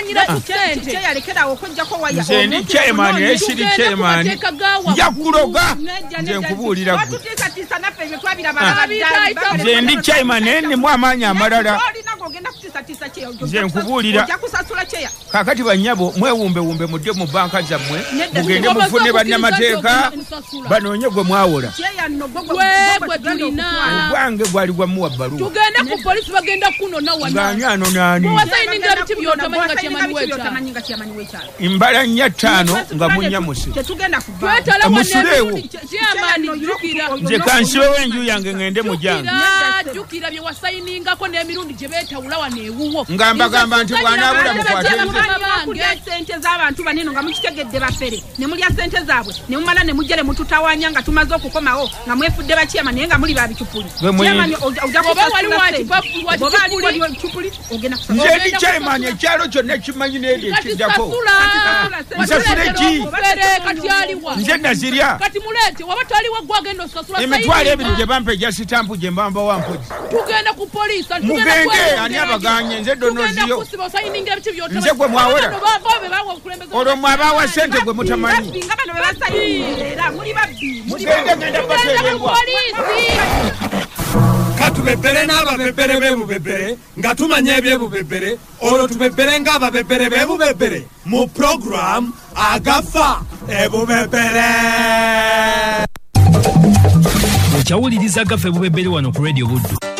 Banyira kusente. Che yalekera okujja ko waya. Nze chairman esiri chairman. Njakuloga. Nze nkubulira. Watutisa tisa nafe bye twabira balala. Nze ndi chairman ne mwamanya amalala. Nze nkubulira. Ojja kusasula cheya. Kakati banyabo mwewumbe mudde mu banka zammwe. Mugende mufune bannamateeka. Banoonye gwe mwawola. Cheya no gwe tulina. Gwange gwali gwa muwa baluwa. Tugenda ku police bagenda kuno na wana. Nganyano nani? Muwasayininga biti byotamanyinga kyamani wecha. Imbala nya 5 nga munyamuse. Tetugenda kuva. Twetala Musulewo. Chairman jukira. Nze kansiwe wenju yange ngende mujanga. Jukira bye wasayininga ko n'emirundi gye betawula wane ewuwo. Ngamba nti bwanabula mukwate. Kulya sente z'abantu banene nga mukitegedde bafere. Ne mulya sente zaabwe. Ne mumala ne mujjale mututawanya nga tumaze okukomawo nga mwefudde bakyama naye nga muli babicupuli. Chairman ojja kuba wali wachipuli ogena kusasula. Nze ndi chairman ekyalo kyonna kimanyi n'eri ekiddako. Nsasule ki? Kati aliwa. Nze nazirya. Kati mulete wabatali wagwagenda osasula. Emitwalo ebiri gye bampe gya sitampu gye mbamba wa mpozi. Tugenda ku police. Mugende ani abaganye nze donoziyo. Nze gwe mwawola. Olwo mwabawa sente gwe mutamanyi. Mugende genda baterebwa. Katubebere n'ababebere b'ebubebere nga tumanya ebyebubebere olwo tubebere ng'ababebere b'ebubebere mu program agafa ebubebere. Okyawuliriza agafa ebubebere wano ku Radio Buddu.